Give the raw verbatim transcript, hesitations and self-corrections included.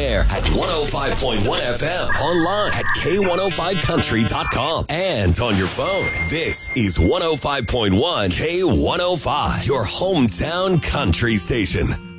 air at one oh five point one F M, online at K one oh five country dot com, and on your phone. This is one oh five point one K one oh five, your hometown country station.